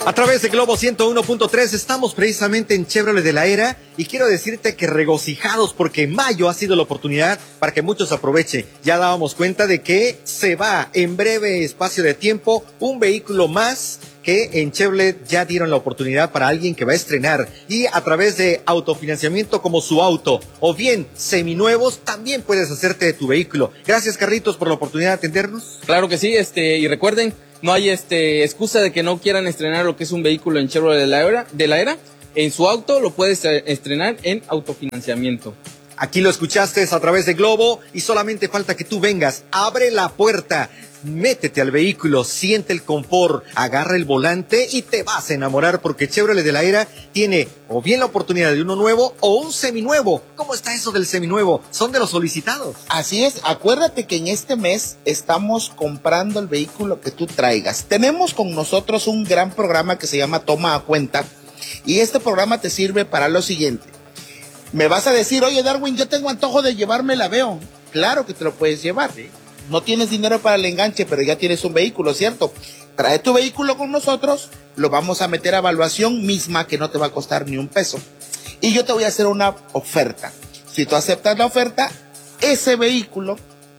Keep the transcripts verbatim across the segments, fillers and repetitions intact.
A través de Globo ciento uno punto tres estamos precisamente en Chevrolet de la Era y quiero decirte que regocijados porque mayo ha sido la oportunidad para que muchos aprovechen. Ya dábamos cuenta de que se va en breve espacio de tiempo un vehículo más que en Chevrolet ya dieron la oportunidad para alguien que va a estrenar y a través de autofinanciamiento como su auto o bien seminuevos también puedes hacerte de tu vehículo. Gracias, Carlitos, por la oportunidad de atendernos. Claro que sí, este y recuerden, no hay este excusa de que no quieran estrenar lo que es un vehículo en Chevrolet de la Era, de la Era. En su auto lo puedes estrenar en autofinanciamiento. Aquí lo escuchaste a través de Globo y solamente falta que tú vengas, abre la puerta, métete al vehículo, siente el confort, agarra el volante y te vas a enamorar porque Chevrolet de la Era tiene o bien la oportunidad de uno nuevo o un seminuevo. ¿Cómo está eso del seminuevo? Son de los solicitados. Así es, acuérdate que en este mes estamos comprando el vehículo que tú traigas. Tenemos con nosotros un gran programa que se llama Toma a Cuenta y este programa te sirve para lo siguiente. Me vas a decir, oye Darwin, yo tengo antojo de llevarme la Aveo. Claro que te lo puedes llevar. ¿Sí? No tienes dinero para el enganche, pero ya tienes un vehículo, ¿cierto? Trae tu vehículo con nosotros, lo vamos a meter a evaluación misma que no te va a costar ni un peso. Y yo te voy a hacer una oferta. Si tú aceptas la oferta, ese vehículo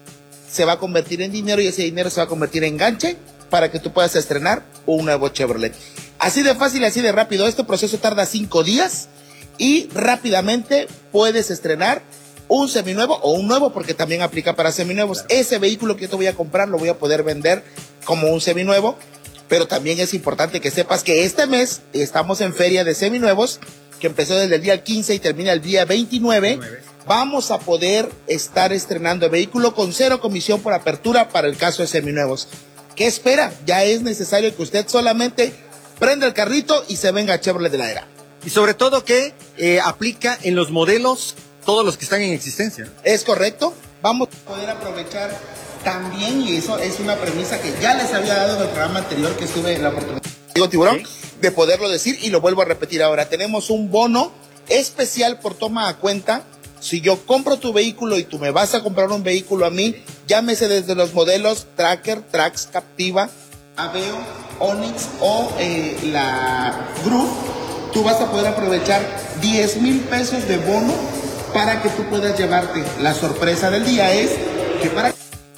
se va a convertir en dinero y ese dinero se va a convertir en enganche para que tú puedas estrenar un nuevo Chevrolet. Así de fácil, así de rápido. Este proceso tarda cinco días. Y rápidamente puedes estrenar un seminuevo o un nuevo, porque también aplica para seminuevos. Claro. Ese vehículo que yo te voy a comprar lo voy a poder vender como un seminuevo, pero también es importante que sepas que este mes estamos en feria de seminuevos, que empezó desde el día quince y termina el día veintinueve. Vamos a poder estar estrenando vehículo con cero comisión por apertura para el caso de seminuevos. ¿Qué espera? Ya es necesario que usted solamente prenda el carrito y se venga a Chevrolet de la Era. Y sobre todo que eh, aplica en los modelos, todos los que están en existencia. Es correcto. Vamos a poder aprovechar también, y eso es una premisa que ya les había dado en el programa anterior que estuve en la oportunidad, digo Tiburón, ¿sí?, de poderlo decir y lo vuelvo a repetir ahora. Tenemos un bono especial por toma a cuenta. Si yo compro tu vehículo y tú me vas a comprar un vehículo a mí, llámese desde los modelos Tracker, Trax, Captiva, Aveo, Onix o eh, la Groove, tú vas a poder aprovechar diez mil pesos de bono para que tú puedas llevarte. La sorpresa del día es que para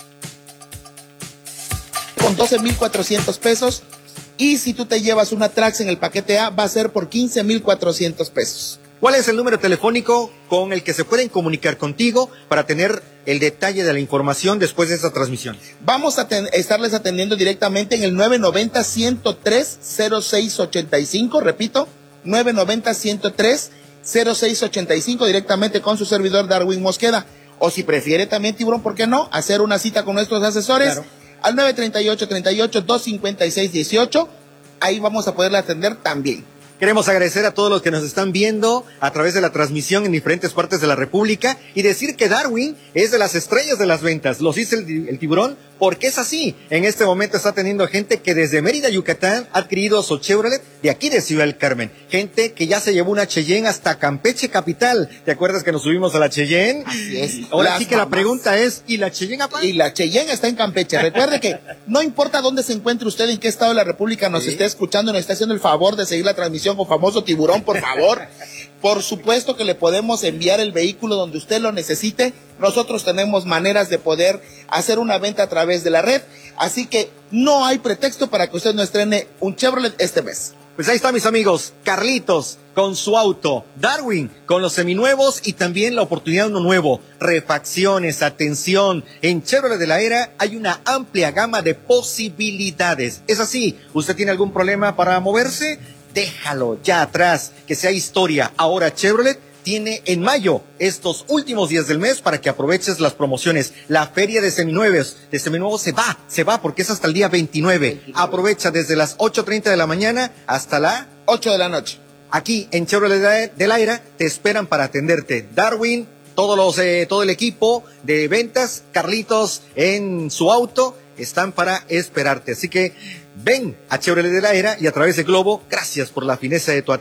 con doce mil cuatrocientos pesos, y si tú te llevas una Trax en el paquete A va a ser por quince mil cuatrocientos pesos. ¿Cuál es el número telefónico con el que se pueden comunicar contigo para tener el detalle de la información después de esta transmisión? Vamos a ten- estarles atendiendo directamente en el nueve noventa, ciento tres, cero seis ochenta y cinco, repito, nueve noventa, ciento tres, cero seis ochenta y cinco, directamente con su servidor Darwin Mosqueda. O si prefiere también, Tiburón, ¿por qué no?, hacer una cita con nuestros asesores, claro, al nueve treinta y ocho, treinta y ocho, doscientos cincuenta y seis dieciocho. Ahí vamos a poderle atender también. Queremos agradecer a todos los que nos están viendo a través de la transmisión en diferentes partes de la República y decir que Darwin es de las estrellas de las ventas. Los dice el, el Tiburón porque es así. En este momento está teniendo gente que desde Mérida, Yucatán, ha adquirido su Chevrolet de aquí de Ciudad del Carmen. Gente que ya se llevó una Cheyenne hasta Campeche capital. ¿Te acuerdas que nos subimos a la Cheyenne? Así es. Ahora sí que mamás. La pregunta es, ¿y la Cheyenne apá? Y la Cheyenne está en Campeche. Recuerde que no importa dónde se encuentre usted, en qué estado de la República nos sí. esté escuchando, nos está haciendo el favor de seguir la transmisión con famoso Tiburón, por favor. Por supuesto que le podemos enviar el vehículo donde usted lo necesite. Nosotros tenemos maneras de poder hacer una venta a través de la red. Así que no hay pretexto para que usted no estrene un Chevrolet este mes. Pues ahí está, mis amigos. Carlitos con su auto, Darwin con los seminuevos y también la oportunidad de uno nuevo. Refacciones, atención. En Chevrolet de la Era hay una amplia gama de posibilidades. Es así, ¿usted tiene algún problema para moverse? Déjalo ya atrás, que sea historia. Ahora Chevrolet tiene en mayo estos últimos días del mes para que aproveches las promociones. La feria de seminuevos, de seminuevos se va, se va porque es hasta el día veintinueve. Aprovecha desde las ocho treinta de la mañana hasta las ocho de la noche. Aquí en Chevrolet de la Era te esperan para atenderte. Darwin, todos los, eh, todo el equipo de ventas, Carlitos en su auto, están para esperarte. Así que ven a Chevrolet de la Era y a través de Globo, gracias por la fineza de tu atención.